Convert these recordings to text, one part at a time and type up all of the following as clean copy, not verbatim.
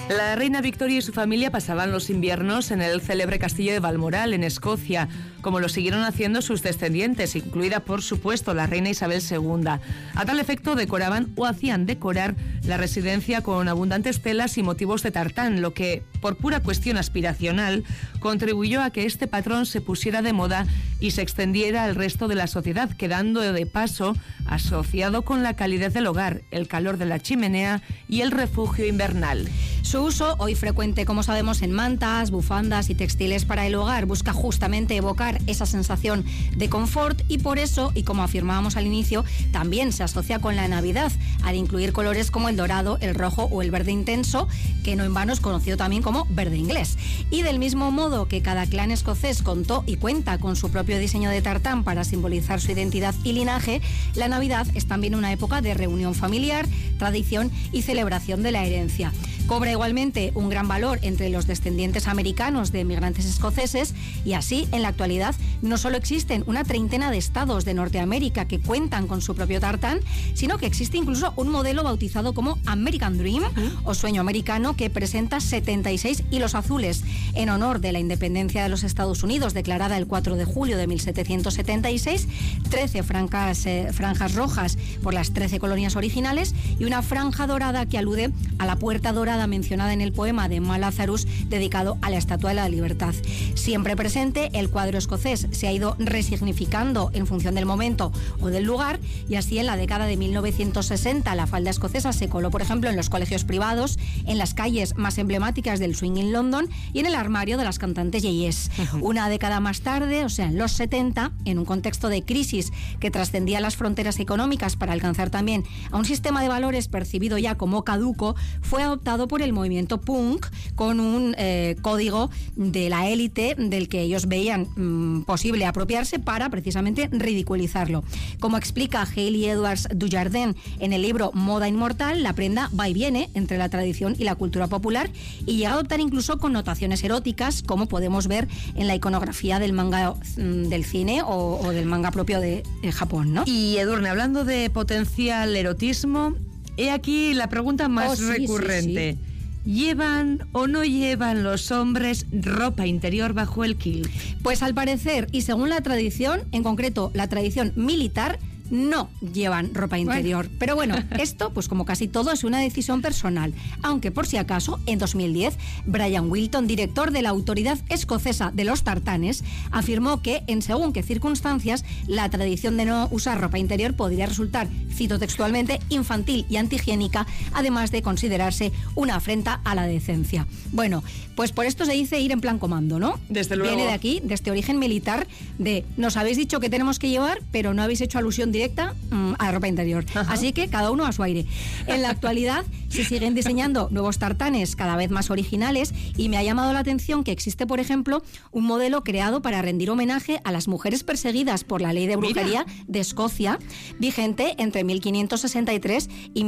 La reina Victoria y su familia pasaban los inviernos en el célebre castillo de Balmoral, en Escocia, como lo siguieron haciendo sus descendientes, incluida, por supuesto, la reina Isabel II. A tal efecto, decoraban o hacían decorar la residencia con abundantes telas y motivos de tartán, lo que, por pura cuestión aspiracional, contribuyó a que este patrón se pusiera de moda y se extendiera al resto de la sociedad, quedando de paso asociado con la calidez del hogar, el calor de la chimenea y el refugio invernal. Su uso, hoy frecuente, como sabemos, en mantas, bufandas y textiles para el hogar, busca justamente evocar esa sensación de confort y por eso, y como afirmábamos al inicio, también se asocia con la Navidad, al incluir colores como el dorado, el rojo o el verde intenso, que no en vano es conocido también como verde inglés. Y del mismo modo que cada clan escocés contó y cuenta con su propio diseño de tartán para simbolizar su identidad y linaje, la Navidad es también una época de reunión familiar, tradición y celebración de la herencia. Cobra igualmente un gran valor entre los descendientes americanos de emigrantes escoceses y así, en la actualidad, no solo existen una treintena de estados de Norteamérica que cuentan con su propio tartán, sino que existe incluso un modelo bautizado como American Dream o sueño americano que presenta 76 hilos azules en honor de la independencia de los Estados Unidos, declarada el 4 de julio de 1776, 13 franjas rojas por las 13 colonias originales y una franja dorada que alude a la puerta dorada mencionada en el poema de Emma Lazarus dedicado a la Estatua de la Libertad. Siempre presente, el cuadro escocés se ha ido resignificando en función del momento o del lugar y así en la década de 1960 la falda escocesa se coló, por ejemplo, en los colegios privados, en las calles más emblemáticas del swing en London y en el armario de las cantantes yeyes. Una década más tarde, o sea, en los 70, en un contexto de crisis que trascendía las fronteras económicas para alcanzar también a un sistema de valores percibido ya como caduco, fue adoptado por el movimiento punk con un código de la élite del que ellos veían posible apropiarse para precisamente ridiculizarlo. Como explica Hayley Edwards Dujardin en el libro Moda Inmortal, la prenda va y viene entre la tradición y la cultura popular y llega a adoptar incluso connotaciones eróticas, como podemos ver en la iconografía del manga del cine o del manga propio de Japón, ¿no? Y Edurne, hablando de potencial erotismo, he aquí la pregunta más recurrente. Sí. ¿Llevan o no llevan los hombres ropa interior bajo el kilt? Pues al parecer, y según la tradición, en concreto la tradición militar, no llevan ropa interior. Bueno. Pero bueno, esto, pues como casi todo, es una decisión personal. Aunque por si acaso, en 2010, Brian Wilton, director de la Autoridad Escocesa de los Tartanes, afirmó que, en según qué circunstancias, la tradición de no usar ropa interior podría resultar, cito textualmente, infantil y antihigiénica, además de considerarse una afrenta a la decencia. Bueno, pues por esto se dice ir en plan comando, ¿no? Desde luego. Viene de aquí, de este origen militar, de nos habéis dicho que tenemos que llevar, pero no habéis hecho alusión directa a la ropa interior. Ajá. Así que cada uno a su aire. En la actualidad se siguen diseñando nuevos tartanes cada vez más originales y me ha llamado la atención que existe, por ejemplo, un modelo creado para rendir homenaje a las mujeres perseguidas por la ley de brujería de Escocia, vigente entre 1563 y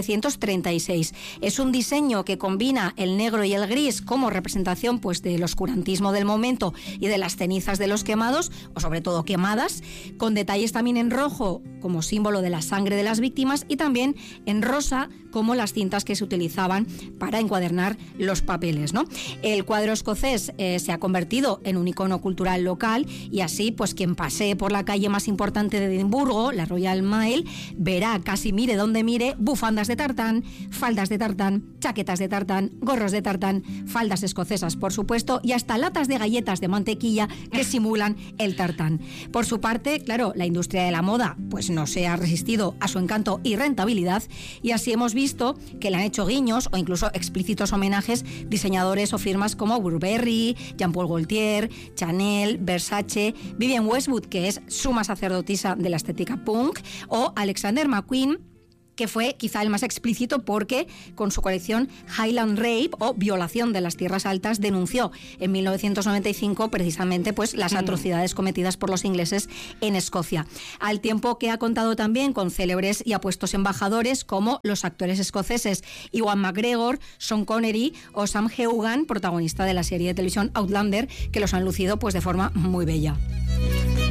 1736. Es un diseño que combina el negro y el gris como representación pues del oscurantismo del momento y de las cenizas de los quemados, o sobre todo quemadas, con detalles también en rojo como símbolo de la sangre de las víctimas y también en rosa como las cintas que se utilizaban para encuadernar los papeles, ¿no? El cuadro escocés se ha convertido en un icono cultural local y así pues quien pasee por la calle más importante de Edimburgo, la Royal Mile, verá casi mire donde mire bufandas de tartán, faldas de tartán, chaquetas de tartán, gorros de tartán, faldas escocesas por supuesto y hasta latas de galletas de mantequilla que simulan el tartán. Por su parte, claro, la industria de la moda pues no se ha resistido a su encanto y rentabilidad y así hemos visto que le han hecho guiños o incluso explícitos homenajes diseñadores o firmas como Burberry, Jean Paul Gaultier, Chanel, Versace, Vivienne Westwood, que es suma sacerdotisa de la estética punk, o Alexander McQueen, que fue quizá el más explícito porque con su colección Highland Rape o Violación de las Tierras Altas denunció en 1995 precisamente pues las atrocidades cometidas por los ingleses en Escocia. Al tiempo que ha contado también con célebres y apuestos embajadores como los actores escoceses Ewan McGregor, Sean Connery o Sam Heughan, protagonista de la serie de televisión Outlander, que los han lucido pues de forma muy bella.